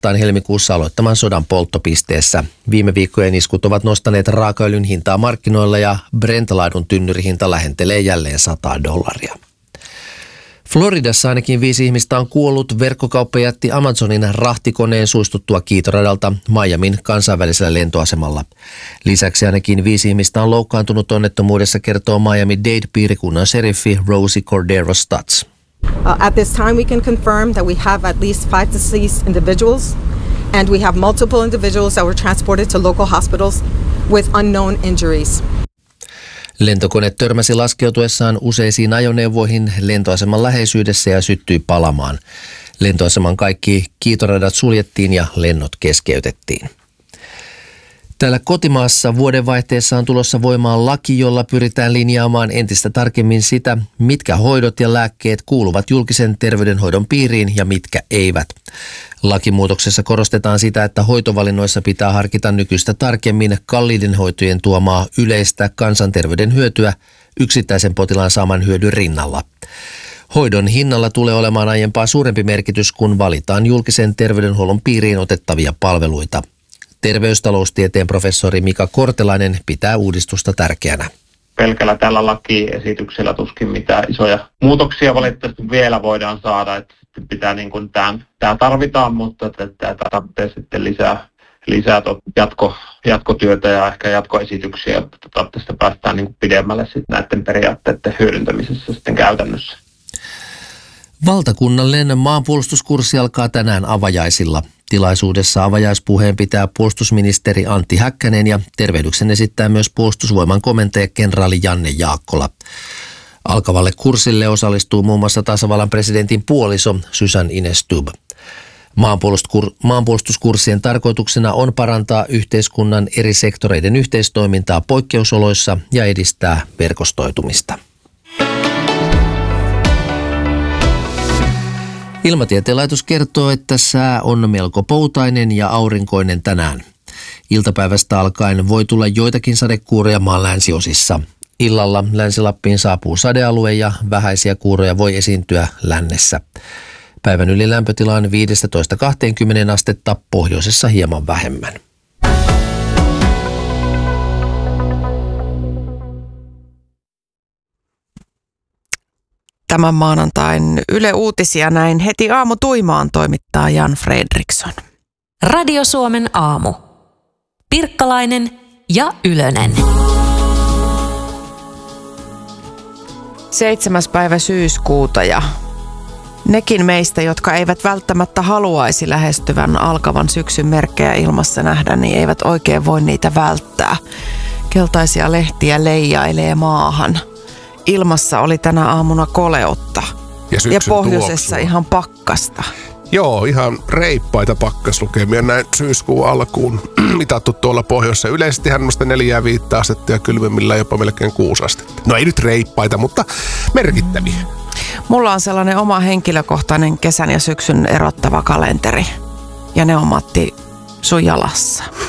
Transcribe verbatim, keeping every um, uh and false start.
Yhdysvaltain helmikuussa aloittaman sodan polttopisteessä. Viime viikkojen iskut ovat nostaneet raakaöljyn hintaa markkinoilla ja Brent-laadun tynnyrihinta lähentelee jälleen sata dollaria. Floridassa ainakin viisi ihmistä on kuollut verkkokauppa jätti Amazonin rahtikoneen suistuttua kiitoradalta Miamin kansainvälisellä lentoasemalla. Lisäksi ainakin viisi ihmistä on loukkaantunut onnettomuudessa, kertoo Miami-Dade piirikunnan sheriffi Rosie Cordero Stutz. Uh, at this time we can confirm that we have at least five deceased individuals and we have multiple individuals that were transported to local hospitals with unknown injuries. Lentokone törmäsi laskeutuessaan useisiin ajoneuvoihin lentoaseman läheisyydessä ja syttyi palamaan. Lentoaseman kaikki kiitoradat suljettiin ja lennot keskeytettiin. Täällä kotimaassa vuodenvaihteessa on tulossa voimaan laki, jolla pyritään linjaamaan entistä tarkemmin sitä, mitkä hoidot ja lääkkeet kuuluvat julkisen terveydenhoidon piiriin ja mitkä eivät. Lakimuutoksessa korostetaan sitä, että hoitovalinnoissa pitää harkita nykyistä tarkemmin kalliiden hoitojen tuomaa yleistä kansanterveyden hyötyä yksittäisen potilaan saaman hyödyn rinnalla. Hoidon hinnalla tulee olemaan aiempaa suurempi merkitys, kun valitaan julkisen terveydenhuollon piiriin otettavia palveluita. Terveystaloustieteen professori Mika Kortelainen pitää uudistusta tärkeänä. Pelkällä tällä lakiesityksellä tuskin mitään isoja muutoksia valitettavasti vielä voidaan saada. Että sitten pitää niin kuin tämä, tämä tarvitaan, mutta tämä tarvitsee sitten lisää, lisää jatko, jatkotyötä ja ehkä jatkoesityksiä, jotta tästä päästään niin kuin pidemmälle sitten näiden periaatteiden hyödyntämisessä sitten käytännössä. Valtakunnallinen maanpuolustuskurssi alkaa tänään avajaisilla. Tilaisuudessa avajaispuheen pitää puolustusministeri Antti Häkkänen ja tervehdyksen esittää myös puolustusvoiman komentaja kenraali Janne Jaakkola. Alkavalle kurssille osallistuu muun muassa tasavallan presidentin puoliso Susan Ines Stubb. Maanpuolustuskur- maanpuolustuskurssien tarkoituksena on parantaa yhteiskunnan eri sektoreiden yhteistoimintaa poikkeusoloissa ja edistää verkostoitumista. Ilmatieteen laitos kertoo, että sää on melko poutainen ja aurinkoinen tänään. Iltapäivästä alkaen voi tulla joitakin sadekuuroja maan länsiosissa. Illalla Länsi-Lappiin saapuu sadealue ja vähäisiä kuuroja voi esiintyä lännessä. Päivän yli lämpötila on viisitoista kaksikymmentä astetta, pohjoisessa hieman vähemmän. Tämän maanantain Yle Uutisia näin heti aamutuimaan toimittaa Jan Fredriksson. Radio Suomen aamu. Pirkkalainen ja Ylönen. Seitsemäs päivä syyskuuta ja nekin meistä, jotka eivät välttämättä haluaisi lähestyvän alkavan syksyn merkkejä ilmassa nähdä, niin eivät oikein voi niitä välttää. Keltaisia lehtiä leijailee maahan. Ilmassa oli tänä aamuna koleutta ja, ja pohjoisessa tuoksua. Ihan pakkasta. Joo, ihan reippaita pakkaslukemia näin syyskuun alkuun mitattu tuolla pohjoisessa. Yleisesti hän noista neljää viittä astetta ja kylmemmillä jopa melkein kuusi astetta. No ei nyt reippaita, mutta merkittäviä. Mulla on sellainen oma henkilökohtainen kesän ja syksyn erottava kalenteri. Ja ne on, Matti, sun jalassa.